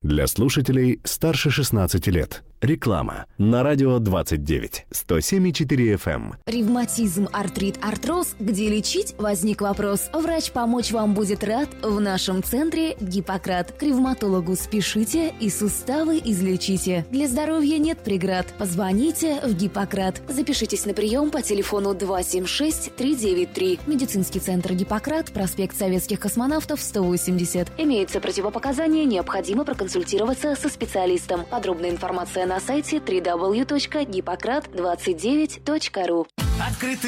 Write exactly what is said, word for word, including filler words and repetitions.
Для слушателей старше шестнадцати лет. Реклама на радио двадцать девять, сто семь и четыре эф эм. Ревматизм, артрит, артроз. Где лечить? Возник вопрос. Врач помочь вам будет рад. В нашем центре Гиппократ. К ревматологу спешите и суставы излечите. Для здоровья нет преград. Позвоните в Гиппократ. Запишитесь на прием по телефону два семь шесть три девять три. Медицинский центр Гиппократ, проспект Советских космонавтов, сто восемьдесят. Имеются противопоказания, необходимо проконсультироваться со специалистом. Подробная информация на сайте дабл ю дабл ю дабл ю точка гиппократ двадцать девять точка ру. Открытый